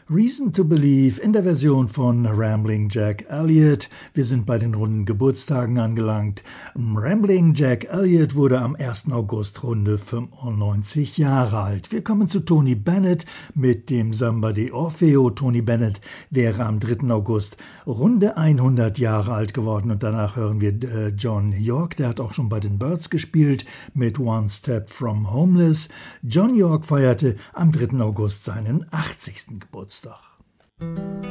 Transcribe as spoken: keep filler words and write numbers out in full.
Reason to Believe in der Version von Rambling Jack Elliott. Wir sind bei den runden Geburtstagen angelangt. Rambling Jack Elliott wurde am ersten August runde fünfundneunzig Jahre alt. Wir kommen zu Tony Bennett mit dem Samba de Orfeo. Tony Bennett wäre am dritten August runde hundert Jahre alt geworden. Und danach hören wir äh, John York, der hat auch schon bei den Byrds gespielt mit One Step from Homeless. John York feierte am dritten August seinen achtzigsten Geburtstag.